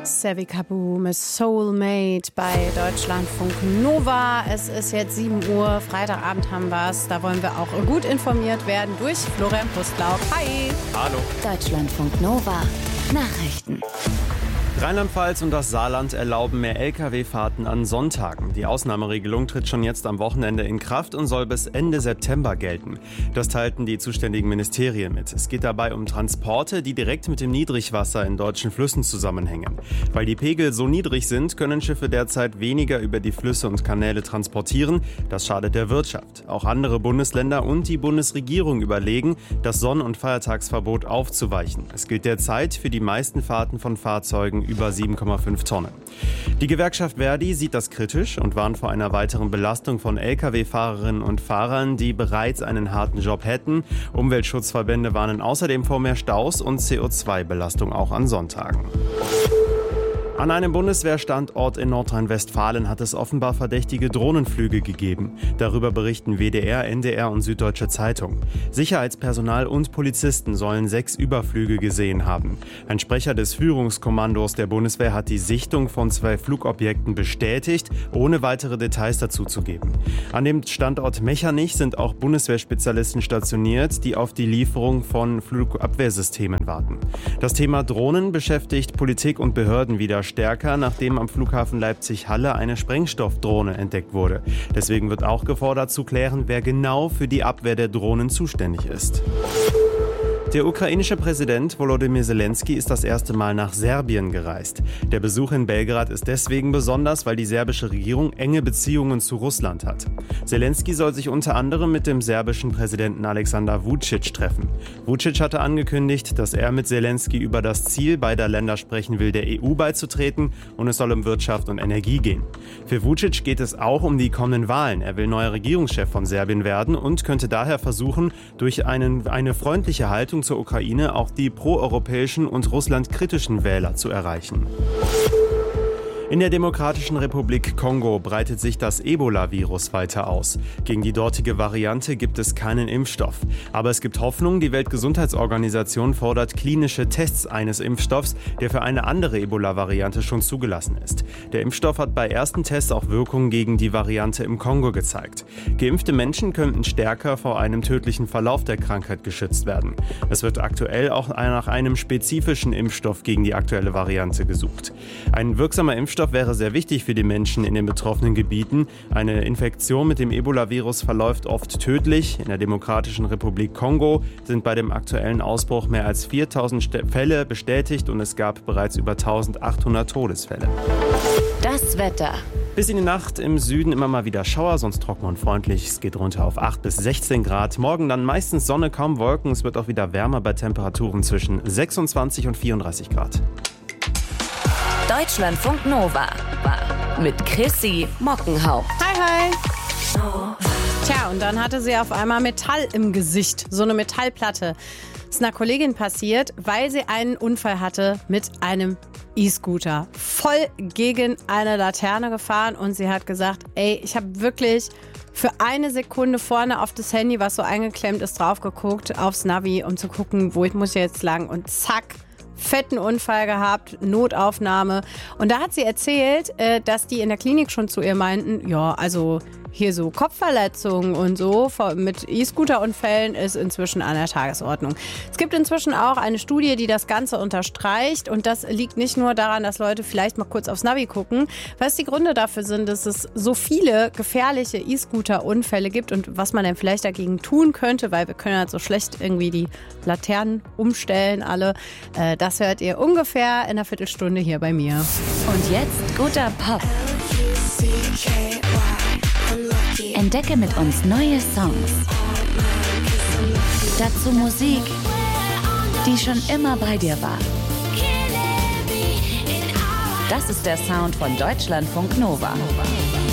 Savvy Kabu mit Soulmate bei Deutschlandfunk Nova. Es ist jetzt 7 Uhr, Freitagabend haben wir es. Da wollen wir auch gut informiert werden durch Florian Pustlauk. Hi! Hallo! Deutschlandfunk Nova. Nachrichten. Rheinland-Pfalz und das Saarland erlauben mehr Lkw-Fahrten an Sonntagen. Die Ausnahmeregelung tritt schon jetzt am Wochenende in Kraft und soll bis Ende September gelten. Das teilten die zuständigen Ministerien mit. Es geht dabei um Transporte, die direkt mit dem Niedrigwasser in deutschen Flüssen zusammenhängen. Weil die Pegel so niedrig sind, können Schiffe derzeit weniger über die Flüsse und Kanäle transportieren. Das schadet der Wirtschaft. Auch andere Bundesländer und die Bundesregierung überlegen, das Sonn- und Feiertagsverbot aufzuweichen. Es gilt derzeit für die meisten Fahrten von Fahrzeugen über 7,5 Tonnen. Die Gewerkschaft Verdi sieht das kritisch und warnt vor einer weiteren Belastung von Lkw-Fahrerinnen und Fahrern, die bereits einen harten Job hätten. Umweltschutzverbände warnen außerdem vor mehr Staus und CO2-Belastung auch an Sonntagen. An einem Bundeswehrstandort in Nordrhein-Westfalen hat es offenbar verdächtige Drohnenflüge gegeben. Darüber berichten WDR, NDR und Süddeutsche Zeitung. Sicherheitspersonal und Polizisten sollen 6 Überflüge gesehen haben. Ein Sprecher des Führungskommandos der Bundeswehr hat die Sichtung von 2 Flugobjekten bestätigt, ohne weitere Details dazu zu geben. An dem Standort Mechernich sind auch Bundeswehrspezialisten stationiert, die auf die Lieferung von Flugabwehrsystemen warten. Das Thema Drohnen beschäftigt Politik und Behörden wieder stärker, nachdem am Flughafen Leipzig-Halle eine Sprengstoffdrohne entdeckt wurde. Deswegen wird auch gefordert zu klären, wer genau für die Abwehr der Drohnen zuständig ist. Der ukrainische Präsident Volodymyr Zelensky ist das erste Mal nach Serbien gereist. Der Besuch in Belgrad ist deswegen besonders, weil die serbische Regierung enge Beziehungen zu Russland hat. Zelensky soll sich unter anderem mit dem serbischen Präsidenten Alexander Vučić treffen. Vučić hatte angekündigt, dass er mit Zelensky über das Ziel beider Länder sprechen will, der EU beizutreten, und es soll um Wirtschaft und Energie gehen. Für Vučić geht es auch um die kommenden Wahlen. Er will neuer Regierungschef von Serbien werden und könnte daher versuchen, durch eine freundliche Haltung zur Ukraine auch die proeuropäischen und russlandkritischen Wähler zu erreichen. In der Demokratischen Republik Kongo breitet sich das Ebola-Virus weiter aus. Gegen die dortige Variante gibt es keinen Impfstoff. Aber es gibt Hoffnung. Die Weltgesundheitsorganisation fordert klinische Tests eines Impfstoffs, der für eine andere Ebola-Variante schon zugelassen ist. Der Impfstoff hat bei ersten Tests auch Wirkung gegen die Variante im Kongo gezeigt. Geimpfte Menschen könnten stärker vor einem tödlichen Verlauf der Krankheit geschützt werden. Es wird aktuell auch nach einem spezifischen Impfstoff gegen die aktuelle Variante gesucht. Ein wirksamer Impfstoff wäre sehr wichtig für die Menschen in den betroffenen Gebieten. Eine Infektion mit dem Ebola-Virus verläuft oft tödlich. In der Demokratischen Republik Kongo sind bei dem aktuellen Ausbruch mehr als 4000 Fälle bestätigt und es gab bereits über 1800 Todesfälle. Das Wetter. Bis in die Nacht im Süden immer mal wieder Schauer, sonst trocken und freundlich. Es geht runter auf 8 bis 16 Grad. Morgen dann meistens Sonne, kaum Wolken. Es wird auch wieder wärmer bei Temperaturen zwischen 26 und 34 Grad. Deutschlandfunk Nova mit Chrissy Mockenhaupt. Hi, hi. Tja, und dann hatte sie auf einmal Metall im Gesicht, so eine Metallplatte. Das ist einer Kollegin passiert, weil sie einen Unfall hatte mit einem E-Scooter. Voll gegen eine Laterne gefahren und sie hat gesagt, ey, ich habe wirklich für eine Sekunde vorne auf das Handy, was so eingeklemmt ist, drauf geguckt, aufs Navi, um zu gucken, wo ich muss jetzt lang, und zack, fetten Unfall gehabt, Notaufnahme. Und da hat sie erzählt, dass die in der Klinik schon zu ihr meinten, ja, also hier so Kopfverletzungen und so mit E-Scooter-Unfällen ist inzwischen an der Tagesordnung. Es gibt inzwischen auch eine Studie, die das Ganze unterstreicht, und das liegt nicht nur daran, dass Leute vielleicht mal kurz aufs Navi gucken. Was die Gründe dafür sind, dass es so viele gefährliche E-Scooter-Unfälle gibt und was man denn vielleicht dagegen tun könnte, weil wir können halt so schlecht irgendwie die Laternen umstellen alle. Das hört ihr ungefähr in einer Viertelstunde hier bei mir. Und jetzt guter Pop. Entdecke mit uns neue Songs. Dazu Musik, die schon immer bei dir war. Das ist der Sound von Deutschlandfunk Nova.